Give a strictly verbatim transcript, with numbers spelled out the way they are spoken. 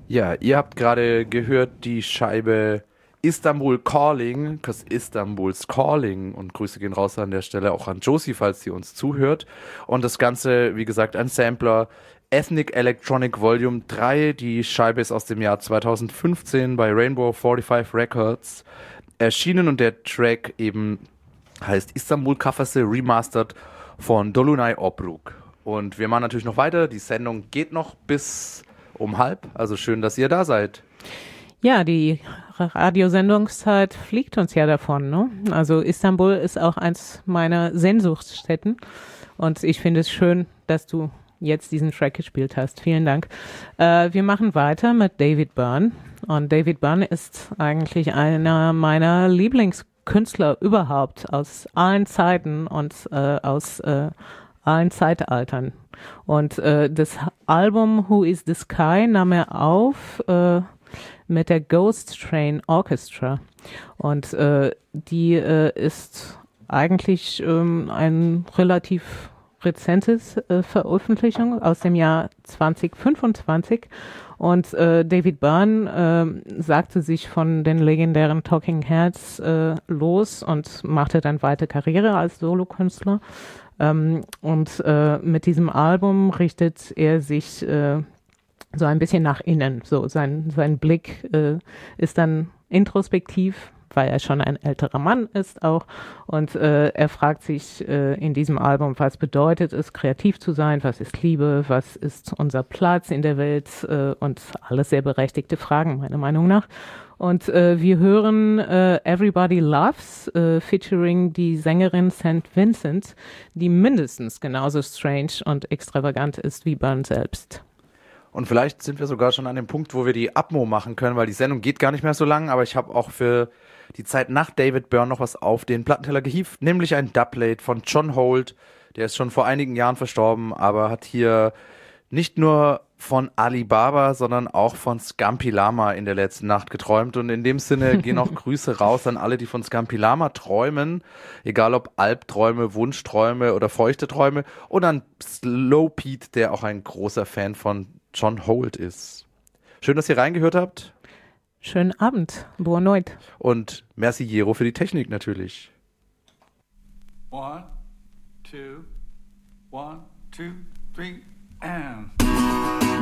Ja, ihr habt gerade gehört die Scheibe Istanbul Calling, cause Istanbul's Calling. Und Grüße gehen raus an der Stelle auch an Josie, falls sie uns zuhört. Und das Ganze, wie gesagt, ein Sampler Ethnic Electronic Volume drei. Die Scheibe ist aus dem Jahr zweitausendfünfzehn bei Rainbow fünfundvierzig Records erschienen und der Track eben heißt Istanbul Kafası Remastered von Dolunay Obruk. Und wir machen natürlich noch weiter. Die Sendung geht noch bis um halb. Also schön, dass ihr da seid. Ja, die Radiosendungszeit fliegt uns ja davon, ne? Also Istanbul ist auch eins meiner Sehnsuchtsstätten. Und ich finde es schön, dass du jetzt diesen Track gespielt hast. Vielen Dank. Äh, wir machen weiter mit David Byrne. Und David Byrne ist eigentlich einer meiner Lieblingskünstler überhaupt aus allen Zeiten und äh, aus äh, allen Zeitaltern. Und äh, das Album Who is the Sky nahm er auf äh, mit der Ghost Train Orchestra. Und äh, die äh, ist eigentlich ähm, ein relativ rezentes äh, Veröffentlichung aus dem Jahr zwanzig fünfundzwanzig. Und äh, David Byrne äh, sagte sich von den legendären Talking Heads äh, los und machte dann weiter Karriere als Solokünstler. Ähm, und äh, mit diesem Album richtet er sich äh, so ein bisschen nach innen. So sein, sein Blick äh, ist dann introspektiv, weil er schon ein älterer Mann ist auch. Und äh, er fragt sich äh, in diesem Album, was bedeutet es, kreativ zu sein? Was ist Liebe? Was ist unser Platz in der Welt? Äh, und alles sehr berechtigte Fragen, meiner Meinung nach. Und äh, wir hören äh, Everybody Loves, äh, featuring die Sängerin Saint Vincent, die mindestens genauso strange und extravagant ist wie Byrne selbst. Und vielleicht sind wir sogar schon an dem Punkt, wo wir die Abmo machen können, weil die Sendung geht gar nicht mehr so lang, aber ich habe auch für die Zeit nach David Byrne noch was auf den Plattenteller gehievt, nämlich ein Dubplate von John Holt. Der ist schon vor einigen Jahren verstorben, aber hat hier nicht nur von Alibaba, sondern auch von Scampi Lama in der letzten Nacht geträumt. Und in dem Sinne gehen auch Grüße raus an alle, die von Scampi Lama träumen, egal ob Albträume, Wunschträume oder feuchte Träume. Und an Slow Pete, der auch ein großer Fan von John Holt ist. Schön, dass ihr reingehört habt. Schönen Abend. Boa noite. Und merci Jero für die Technik natürlich. One, two, one, two, three, and...